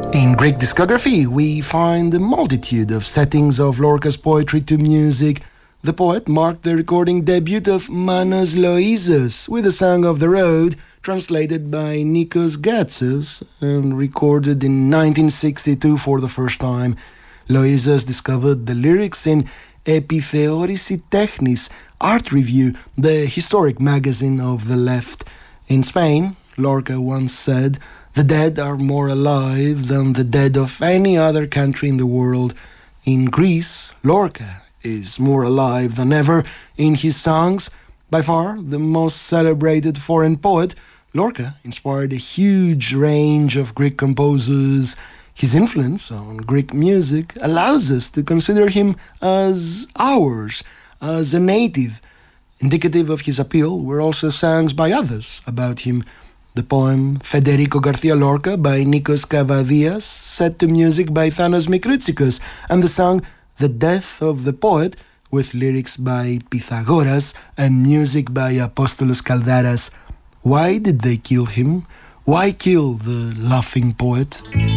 In Greek discography, we find a multitude of settings of Lorca's poetry to music. The poet marked the recording debut of Manos Loizos with a song of the road, translated by Nikos Gatsos and recorded in 1962 for the first time. Loizos discovered the lyrics in Επιθεώρηση Τέχνης, Art Review, the historic magazine of the left. In Spain, Lorca once said, "The dead are more alive than the dead of any other country in the world." In Greece, Lorca is more alive than ever in his songs. By far the most celebrated foreign poet, Lorca inspired a huge range of Greek composers. His influence on Greek music allows us to consider him as ours, as a native. Indicative of his appeal were also songs by others about him. The poem Federico Garcia Lorca by Nikos Kavadias, set to music by Thanos Mikroutsikos, and the song The Death of the Poet, with lyrics by Pythagoras and music by Apostolos Kaldaras. Why did they kill him? Why kill the laughing poet?